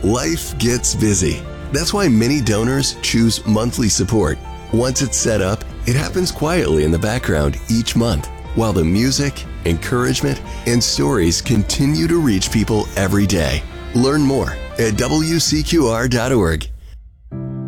Life gets busy. That's why many donors choose monthly support. Once it's set up, it happens quietly in the background each month, while the music, encouragement, and stories continue to reach people every day. Learn more at WCQR.org.